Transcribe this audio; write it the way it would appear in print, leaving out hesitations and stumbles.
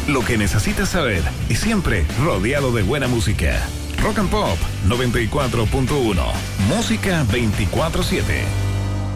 Lo que necesitas saber y siempre rodeado de buena música. Rock and Pop 94.1. Música 24/7.